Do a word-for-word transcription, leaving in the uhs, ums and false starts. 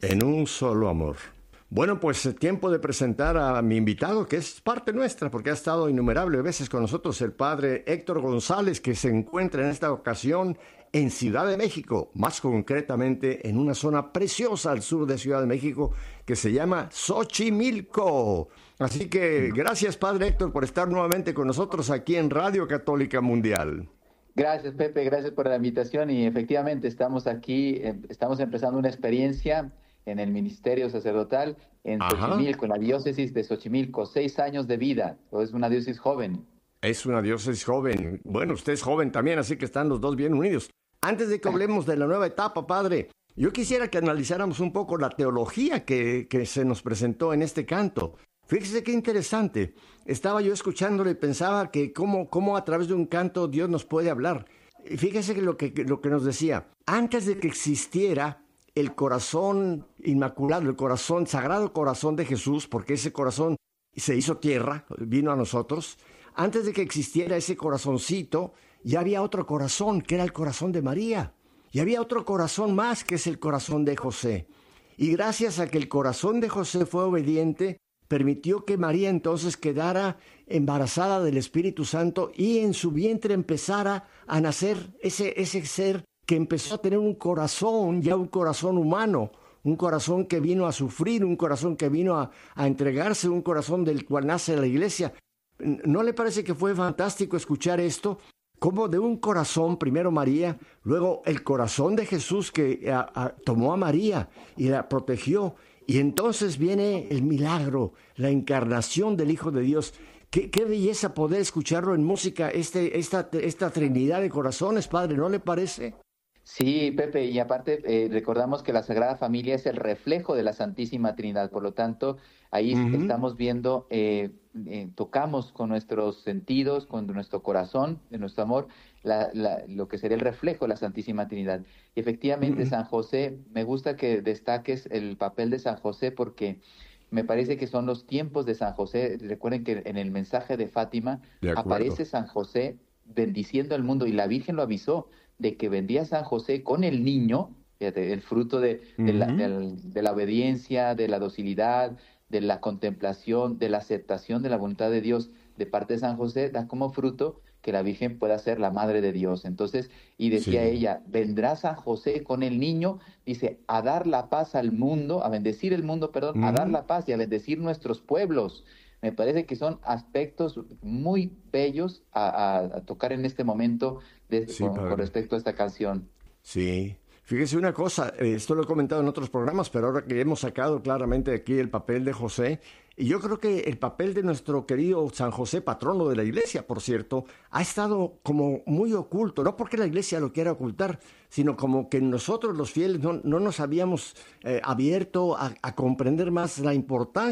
En un solo amor. Bueno, pues es tiempo de presentar a mi invitado, que es parte nuestra, porque ha estado innumerables veces con nosotros, el padre Héctor González, que se encuentra en esta ocasión en Ciudad de México, más concretamente en una zona preciosa al sur de Ciudad de México, que se llama Xochimilco. Así que gracias, padre Héctor, por estar nuevamente con nosotros aquí en Radio Católica Mundial. Gracias, Pepe, gracias por la invitación y efectivamente estamos aquí, eh, estamos empezando una experiencia en el ministerio sacerdotal en Ajá. Xochimilco, en la diócesis de Xochimilco, seis años de vida, es una diócesis joven. Es una diócesis joven. Bueno, usted es joven también, así que están los dos bien unidos. Antes de que hablemos de la nueva etapa, padre, yo quisiera que analizáramos un poco la teología que, que se nos presentó en este canto. Fíjese qué interesante. Estaba yo escuchándolo y pensaba que cómo, cómo a través de un canto Dios nos puede hablar. Y fíjese que lo que, lo que nos decía, antes de que existiera el corazón inmaculado, el corazón, sagrado corazón de Jesús, porque ese corazón se hizo tierra, vino a nosotros, antes de que existiera ese corazoncito, ya había otro corazón, que era el corazón de María. Y había otro corazón más, que es el corazón de José. Y gracias a que el corazón de José fue obediente, permitió que María entonces quedara embarazada del Espíritu Santo y en su vientre empezara a nacer ese, ese ser que empezó a tener un corazón, ya un corazón humano, un corazón que vino a sufrir, un corazón que vino a, a entregarse, un corazón del cual nace la iglesia. ¿No le parece que fue fantástico escuchar esto? Como de un corazón, primero María, luego el corazón de Jesús que a, a, tomó a María y la protegió. Y entonces viene el milagro, la encarnación del Hijo de Dios. Qué, qué belleza poder escucharlo en música, este, esta, esta trinidad de corazones, padre, ¿no le parece? Sí, Pepe, y aparte eh, recordamos que la Sagrada Familia es el reflejo de la Santísima Trinidad, por lo tanto, ahí uh-huh. estamos viendo, eh, eh, tocamos con nuestros sentidos, con nuestro corazón, de nuestro amor, la, la, lo que sería el reflejo de la Santísima Trinidad. Y efectivamente, uh-huh. San José, me gusta que destaques el papel de San José porque me parece que son los tiempos de San José. Recuerden que en el mensaje de Fátima de aparece San José bendiciendo al mundo y la Virgen lo avisó de que vendría San José con el niño, fíjate, el fruto de, de, uh-huh. la, de, de la obediencia, de la docilidad, de la contemplación, de la aceptación de la voluntad de Dios de parte de San José, da como fruto que la Virgen pueda ser la Madre de Dios. Entonces, y decía sí. ella, vendrá San José con el niño, dice, a dar la paz al mundo, a bendecir el mundo, perdón, uh-huh. a dar la paz y a bendecir nuestros pueblos. Me parece que son aspectos muy bellos a, a, a tocar en este momento de, sí, con, con respecto a esta canción. Sí, fíjese una cosa, esto lo he comentado en otros programas, pero ahora que hemos sacado claramente aquí el papel de José, y yo creo que el papel de nuestro querido San José, patrono de la Iglesia, por cierto, ha estado como muy oculto, no porque la Iglesia lo quiera ocultar, sino como que nosotros los fieles no, no nos habíamos eh, abierto a, a comprender más la importancia